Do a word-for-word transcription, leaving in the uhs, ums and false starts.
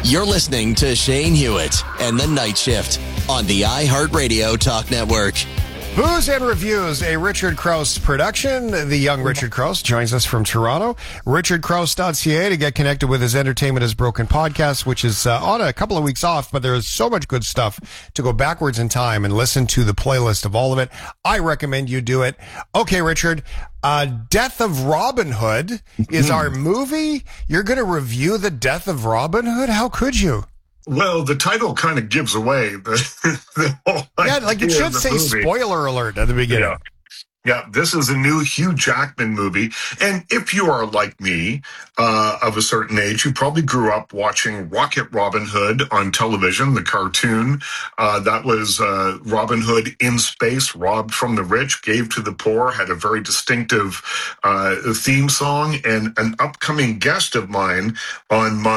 You're listening to Shane Hewitt and the Night Shift on the iHeartRadio Talk Network. Booze and Reviews, a Richard Krause production. The young Richard Krause joins us from Toronto. richard krause dot c a to get connected with his Entertainment is Broken podcast, which is uh, on a couple of weeks off, but there is so much good stuff to go backwards in time and listen to the playlist of all of it. I recommend you do it. Okay, Richard, uh, Death of Robin Hood is our movie. You're going to review the Death of Robin Hood? How could you? Well, the title kind of gives away the, the whole Yeah, like it should say movie. Spoiler alert at the beginning. Yeah. Yeah, this is a new Hugh Jackman movie. And if you are like me, uh, of a certain age, you probably grew up watching Rocket Robin Hood on television, the cartoon. Uh, that was uh, Robin Hood in space, robbed from the rich, gave to the poor, had a very distinctive uh, theme song. And an upcoming guest of mine on my